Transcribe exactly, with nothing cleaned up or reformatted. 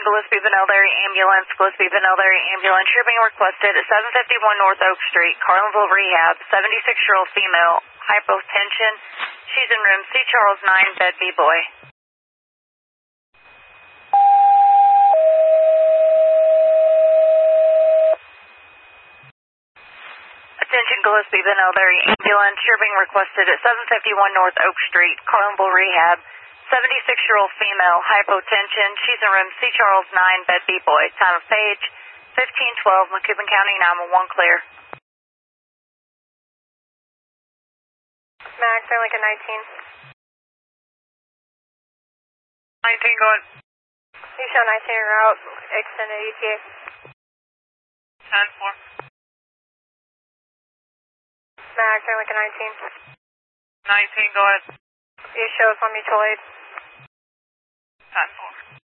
Gillespie Benelary Ambulance, Gillespie Benelary Ambulance. You're being requested at seven fifty-one North Oak Street, Carlinville Rehab. seventy-six-year-old female, hypotension. She's in room C. Charles nine, bed B boy. Attention Gillespie Benelary Ambulance. You're being requested at seven fifty-one North Oak Street, Carlinville Rehab. seventy-six-year-old female, hypotension. She's in room C. Charles nine, bed B boy. Time of page fifteen twelve, Macoupin County nine one one clear. Max, Air Lincoln nineteen. nineteen going. You show nineteen en route, extended E T A. ten four. Max, Air Lincoln nineteen. nineteen, go ahead. You show us on mutual aid. ten four.